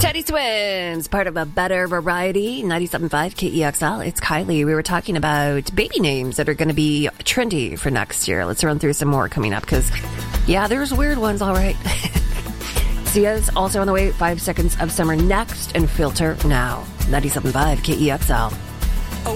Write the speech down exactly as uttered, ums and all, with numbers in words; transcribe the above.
Teddy Swims, part of a better variety, ninety-seven point five K E X L. It's Kylie. We were talking about baby names that are going to be trendy for next year. Let's run through some more coming up because, yeah, there's weird ones, all right. Sia's also on the way. Five seconds of summer next and Filter now. ninety-seven point five K E X L.